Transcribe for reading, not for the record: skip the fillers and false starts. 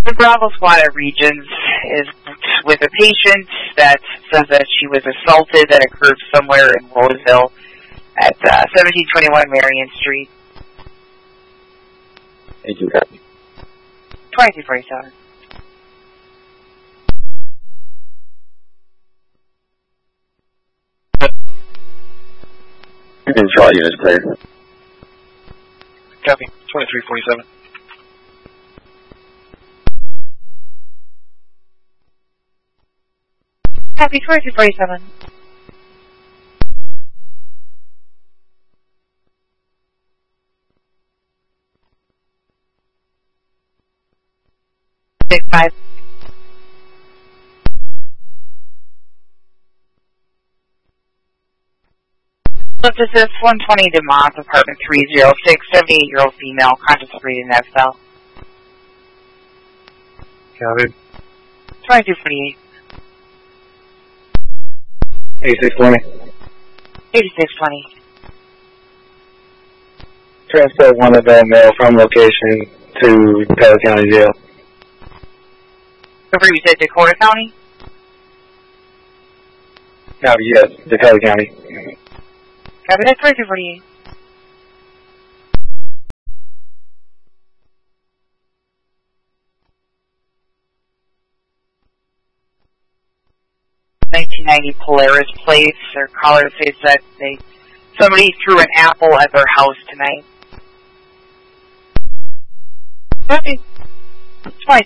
The Bravo Squad at Regions is with a patient that says that she was assaulted that occurred somewhere in Roseville at 1721 Marion Street. 2247. Control units clear. Copy. 2347. Copy. 2247. Five. So this is 120 DeMont, apartment 306, 78-year-old female, conscious in Nashville. Copy. 2248. 8620. 8620. Transport one adult male from location to Dakota County Jail. Over you said Dakota County? Copy, yes, Dakota County. Copy, that's 2248. Polaris Place. Their caller says that somebody threw an apple at their house tonight. Copy.